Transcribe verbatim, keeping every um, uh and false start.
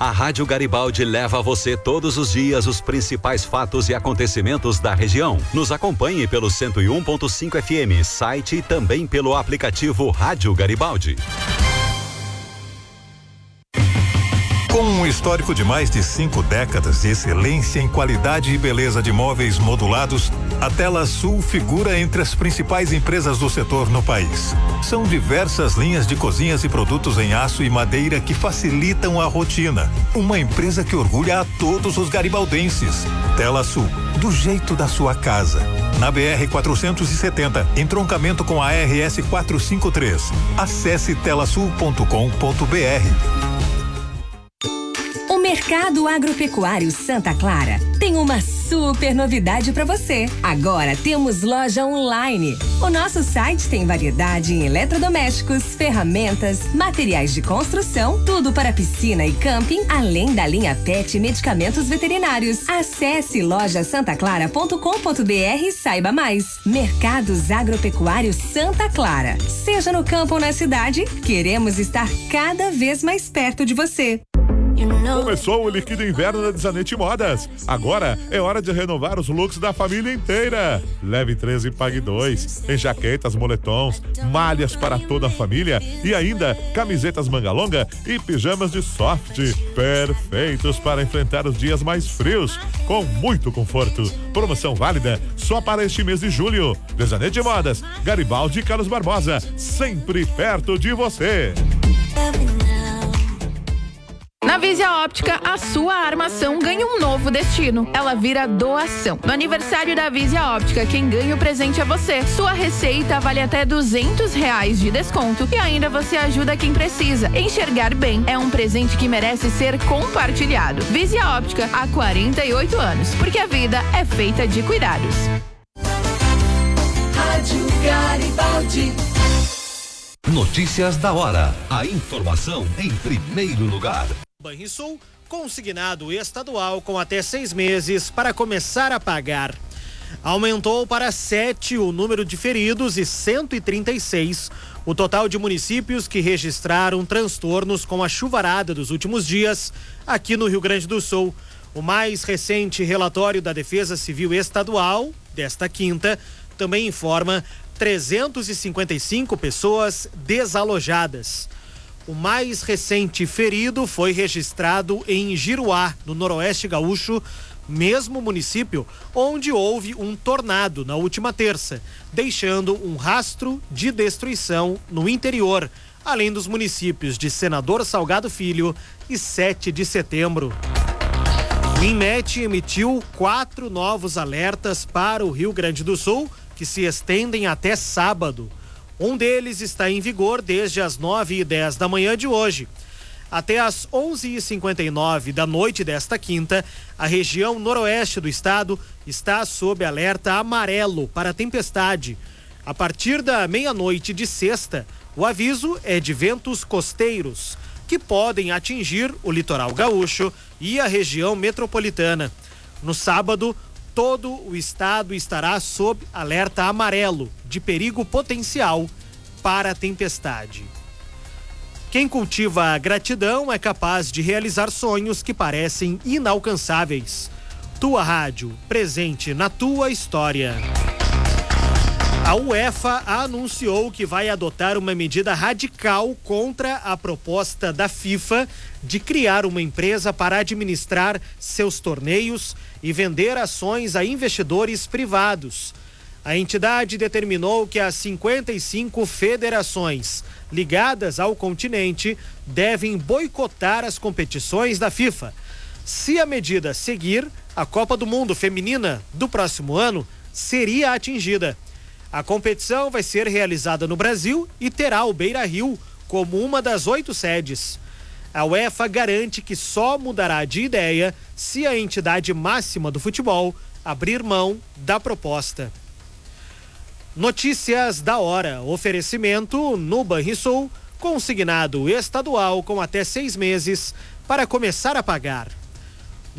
A Rádio Garibaldi leva a você todos os dias os principais fatos e acontecimentos da região. Nos acompanhe pelo cento e um ponto cinco F M, site e também pelo aplicativo Rádio Garibaldi. Com um histórico de mais de cinco décadas de excelência em qualidade e beleza de móveis modulados, a Tela Sul figura entre as principais empresas do setor no país. São diversas linhas de cozinhas e produtos em aço e madeira que facilitam a rotina. Uma empresa que orgulha a todos os garibaldenses. Tela Sul, do jeito da sua casa. Na B R quatrocentos e setenta, entroncamento com a R S quatrocentos e cinquenta e três. Acesse telasul ponto com ponto b r. O Mercado Agropecuário Santa Clara tem uma super novidade para você. Agora temos loja online. O nosso site tem variedade em eletrodomésticos, ferramentas, materiais de construção, tudo para piscina e camping, além da linha pet e medicamentos veterinários. Acesse loja santa clara ponto com ponto b r e saiba mais. Mercados Agropecuários Santa Clara. Seja no campo ou na cidade, queremos estar cada vez mais perto de você. Começou o Liquida Inverno da Desanete Modas. Agora é hora de renovar os looks da família inteira. Leve três e pague dois. Tem jaquetas, moletons, malhas para toda a família e ainda camisetas manga longa e pijamas de soft. Perfeitos para enfrentar os dias mais frios com muito conforto. Promoção válida só para este mês de julho. Desanete Modas, Garibaldi e Carlos Barbosa, sempre perto de você. Na Visia Óptica, a sua armação ganha um novo destino. Ela vira doação. No aniversário da Visia Óptica, quem ganha o presente é você. Sua receita vale até duzentos reais de desconto e ainda você ajuda quem precisa. Enxergar bem é um presente que merece ser compartilhado. Visia Óptica, há quarenta e oito anos, porque a vida é feita de cuidados. Rádio Garibaldi. Notícias da hora. A informação em primeiro lugar. Banrisul, consignado estadual com até seis meses para começar a pagar. Aumentou para sete o número de feridos e cento e trinta e seis o total de municípios que registraram transtornos com a chuvarada dos últimos dias aqui no Rio Grande do Sul. O mais recente relatório da Defesa Civil Estadual, desta quinta, também informa trezentas e cinquenta e cinco pessoas desalojadas. O mais recente ferido foi registrado em Giruá, no Noroeste Gaúcho, mesmo município onde houve um tornado na última terça, deixando um rastro de destruição no interior, além dos municípios de Senador Salgado Filho e sete de setembro. O INMET emitiu quatro novos alertas para o Rio Grande do Sul, que se estendem até sábado. Um deles está em vigor desde as nove e dez da manhã de hoje. Até as onze e cinquenta e nove da noite desta quinta, a região noroeste do estado está sob alerta amarelo para tempestade. A partir da meia-noite de sexta, o aviso é de ventos costeiros, que podem atingir o litoral gaúcho e a região metropolitana. No sábado, todo o estado estará sob alerta amarelo de perigo potencial para a tempestade. Quem cultiva a gratidão é capaz de realizar sonhos que parecem inalcançáveis. Tua Rádio, presente na tua história. A UEFA anunciou que vai adotar uma medida radical contra a proposta da FIFA de criar uma empresa para administrar seus torneios e vender ações a investidores privados. A entidade determinou que as cinquenta e cinco federações ligadas ao continente devem boicotar as competições da FIFA. Se a medida seguir, a Copa do Mundo Feminina do próximo ano seria atingida. A competição vai ser realizada no Brasil e terá o Beira-Rio como uma das oito sedes. A UEFA garante que só mudará de ideia se a entidade máxima do futebol abrir mão da proposta. Notícias da hora. Oferecimento no Banrisul, consignado estadual com até seis meses para começar a pagar.